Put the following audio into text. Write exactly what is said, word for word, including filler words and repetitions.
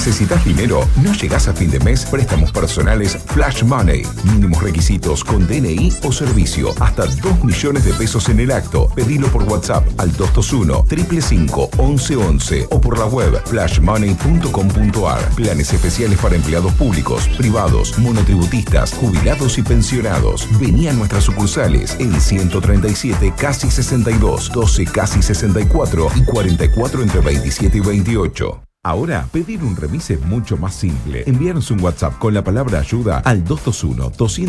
¿Necesitas dinero? ¿No llegás a fin de mes? Préstamos personales Flash Money. Mínimos requisitos con D N I o servicio. Hasta dos millones de pesos en el acto. Pedilo por WhatsApp al dos dos uno, cinco cinco cinco, once once o por la web flash money punto com punto a r. Planes especiales para empleados públicos, privados, monotributistas, jubilados y pensionados. Vení a nuestras sucursales en ciento treinta y siete, casi sesenta y dos, doce, casi sesenta y cuatro y cuarenta y cuatro entre veintisiete y veintiocho. Ahora, pedir un remis es mucho más simple. Envíanos un WhatsApp con la palabra ayuda al dos dos uno, dos